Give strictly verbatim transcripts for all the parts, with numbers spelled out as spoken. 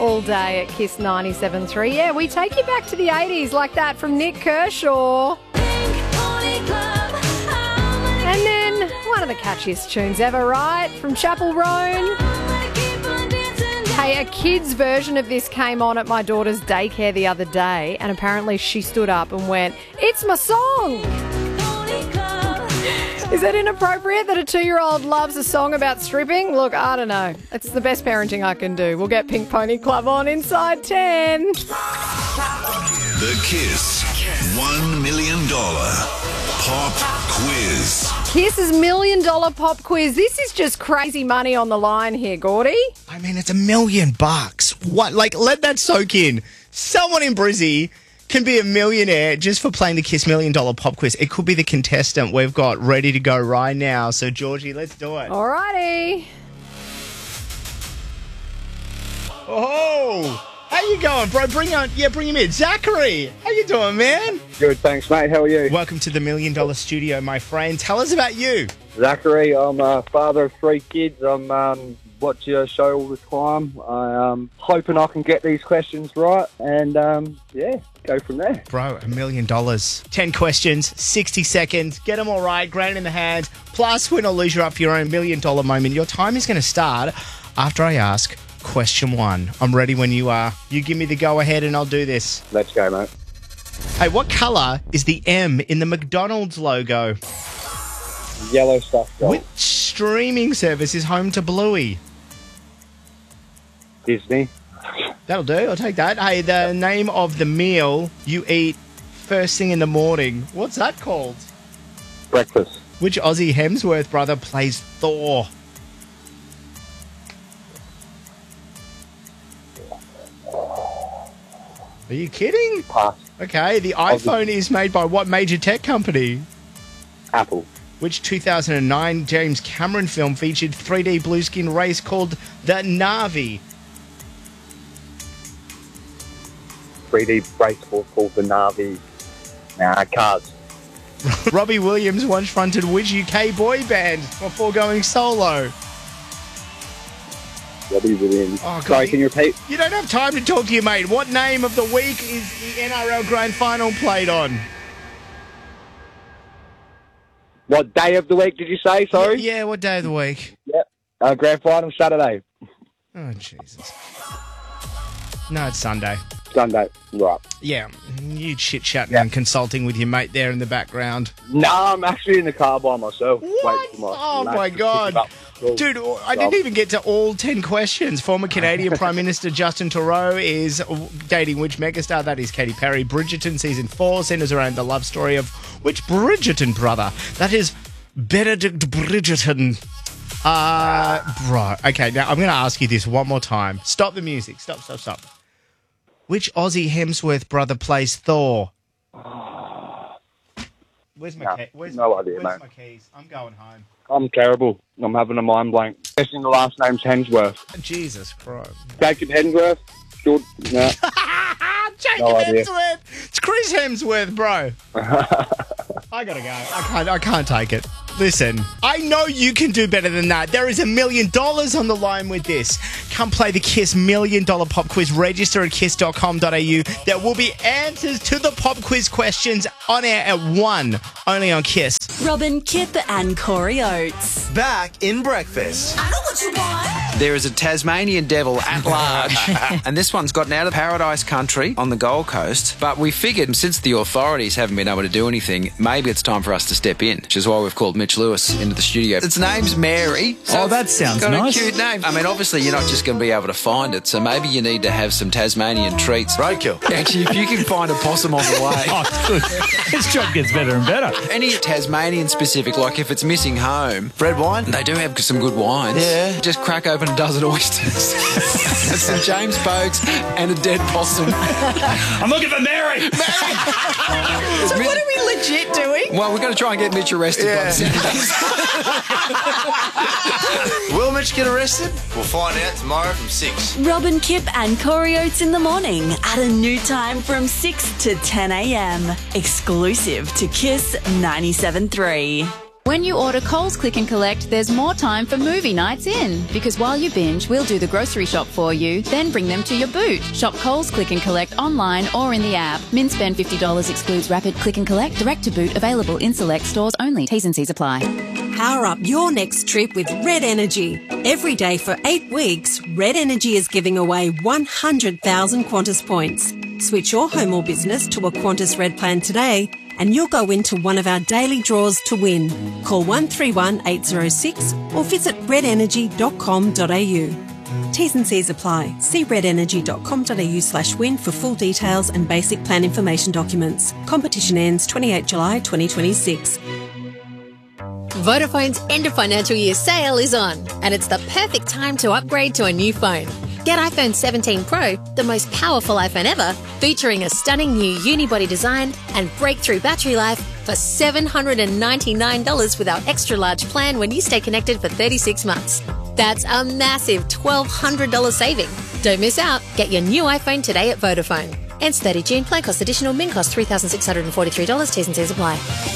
all day at Kiss ninety-seven point three. Yeah, we take you back to the eighties like that from Nick Kershaw. And then one of the catchiest tunes ever, right? From Chapel Roan. Hey, a kid's version of this came on at my daughter's daycare the other day, and apparently she stood up and went, "It's my song!" Is it inappropriate that a two-year-old loves a song about stripping? Look, I don't know. It's the best parenting I can do. We'll get Pink Pony Club on inside ten. The Kiss one million dollars Pop Quiz. Kiss's million dollar pop quiz. This is just crazy money on the line here, Gordy. I mean, it's a million bucks. What? Like, let that soak in. Someone in Brizzy can be a millionaire just for playing the Kiss million dollar pop quiz. It could be the contestant we've got ready to go right now. So, Georgie, let's do it. Alrighty. Oh, how you going, bro? Bring on, yeah, bring him in. Zachary, how you doing, man? Good, thanks, mate. How are you? Welcome to the Million Dollar Studio, my friend. Tell us about you. Zachary, I'm a father of three kids. I'm um, watch your show all the time. I'm um, hoping I can get these questions right and, um, yeah, go from there. Bro, a million dollars. ten questions, sixty seconds. Get them all right, grand in the hand. Plus, win or lose, you're up for your own million dollar moment. Your time is going to start after I ask question one. I'm ready when you are. You give me the go-ahead and I'll do this. Let's go, mate. Hey, what colour is the M in the McDonald's logo? Yellow stuff, gold. Which streaming service is home to Bluey? Disney. That'll do. I'll take that. Hey, the name of the meal you eat first thing in the morning. What's that called? Breakfast. Which Aussie Hemsworth brother plays Thor? Are you kidding? Pass. Okay, the iPhone is made by what major tech company? Apple. Which two thousand nine James Cameron film featured three D blue skin race called the Na'vi? three D race course called the Na'vi. Nah, Cars. Robbie Williams once fronted which U K boy band before going solo? Robbie Williams. Oh, God, Sorry, you- can you repeat? You don't have time to talk to your mate. What name of the week is the N R L Grand Final played on? What day of the week did you say? Sorry? Yeah, what day of the week? Yep. Uh, grand final Saturday. Oh, Jesus. No, it's Sunday. Sunday. Right. Yeah, you chit-chatting Yeah. and consulting with your mate there in the background. No, I'm actually in the car by myself. What? Waiting for Oh, mate my to pick God. him up from school. Dude, I didn't even get to all ten questions. Former Canadian Prime Minister Justin Trudeau is dating which megastar? That is Katy Perry. Bridgerton Season four centres around the love story of which Bridgerton brother? That is Benedict Bridgerton. Uh, right. Okay, now I'm going to ask you this one more time. Stop the music. Stop, stop, stop. Which Aussie Hemsworth brother plays Thor? Where's my, No, key? Where's, no idea, where's mate. my keys? I'm going home. I'm terrible. I'm having a mind blank. Guessing the last name's Hemsworth. Jesus Christ. Jacob Hemsworth? Good. No. Jacob No idea. Hemsworth. It's Chris Hemsworth, bro. I gotta go. I can't. I can't take it. Listen, I know you can do better than that. There is a million dollars on the line with this. Come play the Kiss Million Dollar Pop Quiz. Register at kiss dot com dot a u. There will be answers to the pop quiz questions on air at one, only on Kiss. Robin, Kip and Corey Oates. Back in breakfast. I know what you want. There is a Tasmanian devil at large, and this one's gotten out of Paradise Country on the Gold Coast. But we figured since the authorities haven't been able to do anything, maybe it's time for us to step in, which is why we've called Mitch Lewis into the studio. Its name's Mary. Oh, that sounds it's got nice. a cute name. I mean, obviously, you're not just going to be able to find it, so maybe you need to have some Tasmanian treats. Roadkill. Actually, if you can find a possum on the way. Oh, good. This job gets better and better. Any Tasmanian specific, like if it's missing home, Red wine? they do have some good wines. Yeah. Just crack open a dozen oysters. Some James Bogues and a dead possum. I'm looking for Mary. So what are we legit doing? Well, we're going to try and get Mitch arrested by the Saturdays. Will Mitch get arrested? We'll find out tomorrow from six. Robin, Kip and Corey Oates in the morning at a new time from six to ten a.m. Exclusive to Kiss ninety-seven point three. When you order Coles Click and Collect, there's more time for movie nights in. Because while you binge, we'll do the grocery shop for you, then bring them to your boot. Shop Coles Click and Collect online or in the app. Min spend fifty dollars excludes rapid click and collect, direct to boot, available in select stores only. T's and C's apply. Power up your next trip with Red Energy. Every day for eight weeks, Red Energy is giving away one hundred thousand Qantas points. Switch your home or business to a Qantas Red plan today and you'll go into one of our daily draws to win. Call one three one eight zero six or visit red energy dot com dot a u. T's and C's apply. See red energy dot com dot a u slash win for full details and basic plan information documents. Competition ends twenty-eighth of July twenty twenty-six. Vodafone's end of financial year sale is on, and it's the perfect time to upgrade to a new phone. Get iPhone seventeen Pro, the most powerful iPhone ever, featuring a stunning new unibody design and breakthrough battery life for seven hundred ninety-nine dollars with our extra large plan when you stay connected for thirty-six months. That's a massive twelve hundred dollars saving. Don't miss out. Get your new iPhone today at Vodafone. Ends thirtieth of June. Plan cost additional. Min cost three thousand six hundred forty-three dollars. T's and C's apply.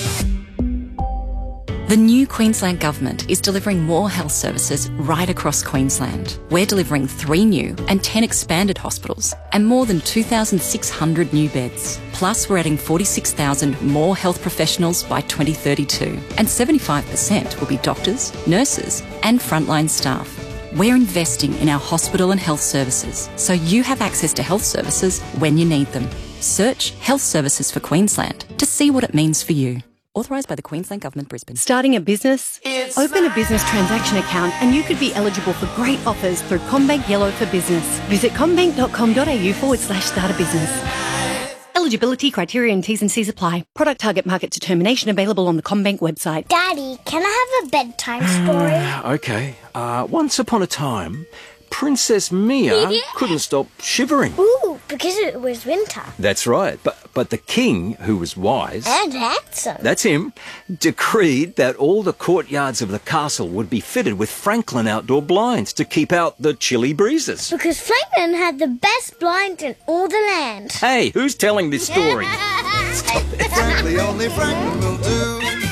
The new Queensland Government is delivering more health services right across Queensland. We're delivering three new and ten expanded hospitals and more than two thousand six hundred new beds. Plus, we're adding forty-six thousand more health professionals by twenty thirty-two, and seventy-five percent will be doctors, nurses and frontline staff. We're investing in our hospital and health services so you have access to health services when you need them. Search Health Services for Queensland to see what it means for you. Authorised by the Queensland Government, Brisbane. Starting a business? It's Open a business transaction account and you could be eligible for great offers through CommBank Yellow for Business. Visit commbank dot com dot a u forward slash start a business. Eligibility criteria and T's and C's apply. Product target market determination available on the CommBank website. Daddy, can I have a bedtime story? Okay. Uh, once upon a time, Princess Mia couldn't stop shivering. Ooh, because it was winter. That's right. But but the king, who was wise... And handsome. That's him, decreed that all the courtyards of the castle would be fitted with Franklin outdoor blinds to keep out the chilly breezes. Because Franklin had the best blinds in all the land. Hey, who's telling this story? Stop it. Frankly, only Franklin will do.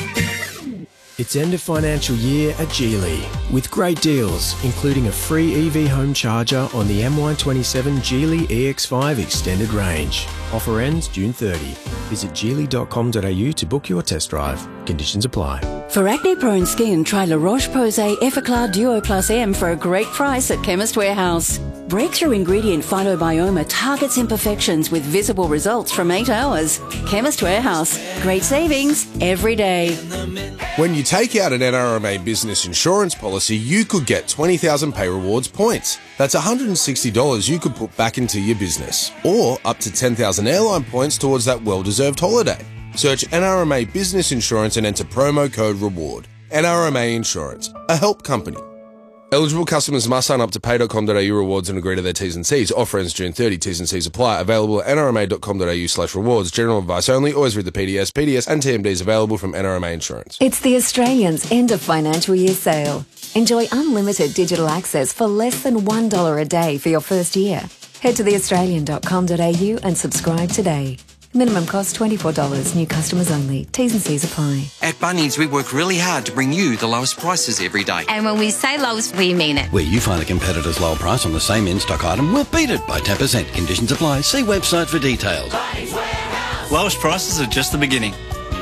It's end of financial year at Geely, with great deals, including a free E V home charger on the M Y twenty-seven Geely E X five Extended Range. Offer ends June thirtieth. Visit geely dot com dot a u to book your test drive. Conditions apply. For acne-prone skin, try La Roche-Posay Effaclar Duo Plus M for a great price at Chemist Warehouse. Breakthrough ingredient Phytobioma targets imperfections with visible results from eight hours. Chemist Warehouse. Great savings every day. When you take out an N R M A business insurance policy, you could get twenty thousand Pay Rewards points. That's one hundred sixty dollars you could put back into your business. Or up to ten thousand airline points towards that well-deserved holiday. Search N R M A Business Insurance and enter promo code REWARD. N R M A Insurance, a help company. Eligible customers must sign up to pay dot com dot a u rewards and agree to their T's and C's. Offer ends June thirtieth. T's and C's apply. Available at n r m a dot com dot a u slash rewards. General advice only. Always read the P D S. P D S and T M Ds available from N R M A Insurance. It's the Australians' end of financial year sale. Enjoy unlimited digital access for less than one dollar a day for your first year. Head to the australian dot com dot a u and subscribe today. Minimum cost twenty-four dollars. New customers only. T's and C's apply. At Bunnings, we work really hard to bring you the lowest prices every day. And when we say lowest, we mean it. Where you find a competitor's lower price on the same in-stock item, we'll beat it by ten percent. Conditions apply. See website for details. Lowest prices are just the beginning.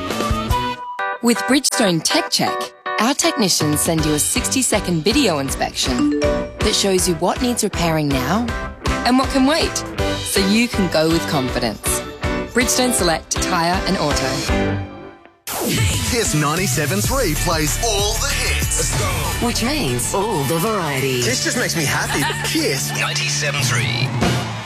With Bridgestone Tech Check, our technicians send you a sixty-second video inspection that shows you what needs repairing now and what can wait, so you can go with confidence. Bridgestone Select Tyre and Auto. Kiss ninety-seven point three plays all the hits. Let's go. Which means all the variety. This just makes me happy. Kiss ninety-seven point three.